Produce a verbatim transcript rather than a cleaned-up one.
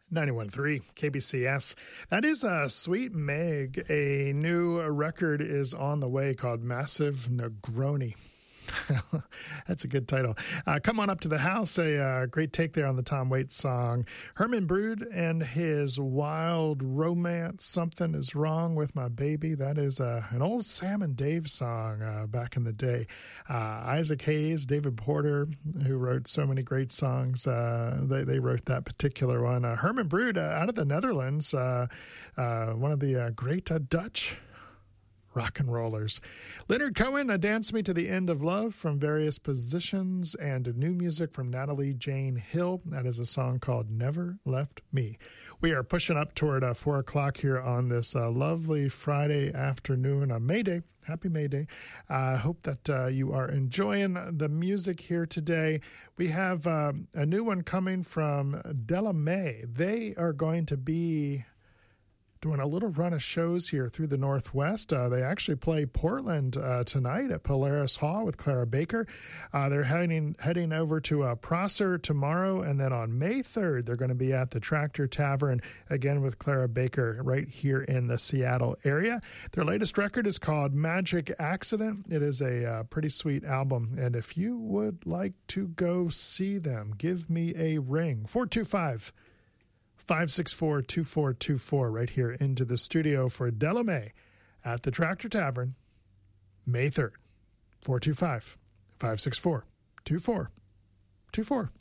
ninety-one point three K B C S. That is uh, Sweet Meg. A new record is on the way called Massive Negroni. That's a good title. Uh, come on up to the house. A uh, great take there on the Tom Waits song. Herman Brood and his wild romance. Something is wrong with my baby. That is uh, an old Sam and Dave song uh, back in the day. Uh, Isaac Hayes, David Porter, who wrote so many great songs. Uh, they, they wrote that particular one. Uh, Herman Brood uh, out of the Netherlands. Uh, uh, one of the uh, great uh, Dutch rock and rollers. Leonard Cohen, uh, Dance Me to the End of Love from Various Positions, and new music from Natalie Jane Hill. That is a song called Never Left Me. We are pushing up toward uh, four o'clock here on this uh, lovely Friday afternoon on May Day. Happy May Day. I uh, hope that uh, you are enjoying the music here today. We have uh, a new one coming from Della May. They are going to be doing a little run of shows here through the Northwest. Uh, they actually play Portland uh, tonight at Polaris Hall with Clara Baker. Uh, they're heading heading over to uh, Prosser tomorrow, and then on May third, they're going to be at the Tractor Tavern again with Clara Baker right here in the Seattle area. Their latest record is called Magic Accident. It is a uh, pretty sweet album, and if you would like to go see them, give me a ring. four two five five six four, two four two four right here into the studio for Della May at the Tractor Tavern, May third. four two five, five six four, two four two four.